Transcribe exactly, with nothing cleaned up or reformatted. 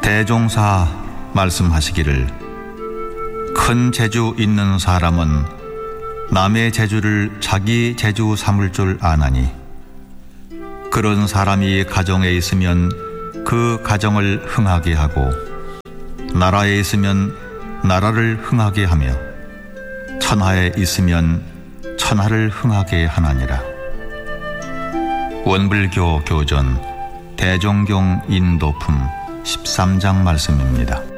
대종사 말씀하시기를 큰 재주 있는 사람은 남의 재주를 자기 재주 삼을 줄 아나니 그런 사람이 가정에 있으면 그 가정을 흥하게 하고 나라에 있으면 나라를 흥하게 하며 천하에 있으면 천하를 흥하게 하나니라. 원불교 교전 대종경 인도품 십삼 장 말씀입니다.